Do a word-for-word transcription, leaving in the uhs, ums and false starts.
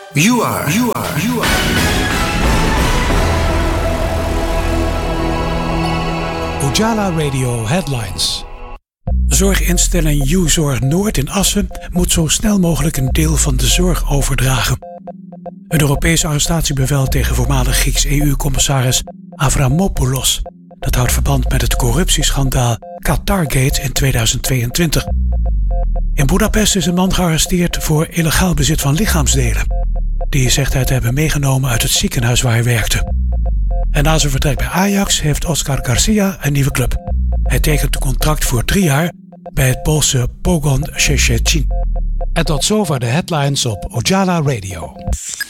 You are, you are, you are. Ujala Radio Headlines. Zorginstelling U-Zorg Noord in Assen moet zo snel mogelijk een deel van de zorg overdragen. Een Europees arrestatiebevel tegen voormalig Grieks E U-commissaris Avramopoulos. Dat houdt verband met het corruptieschandaal Qatargate in tweeduizend tweeëntwintig. In Budapest is een man gearresteerd voor illegaal bezit van lichaamsdelen. Die zegt hij te hebben meegenomen uit het ziekenhuis waar hij werkte. En na zijn vertrek bij Ajax heeft Oscar Garcia een nieuwe club. Hij tekent een contract voor drie jaar bij het Poolse Pogoń Szczecin. En tot zover de headlines op Ujala Radio.